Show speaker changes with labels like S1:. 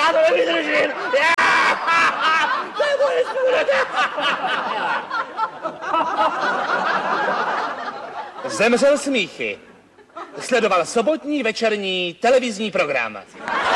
S1: Já to nevydržím! To je moje smůra! Zemřel smíchy. Sledoval sobotní večerní televizní program.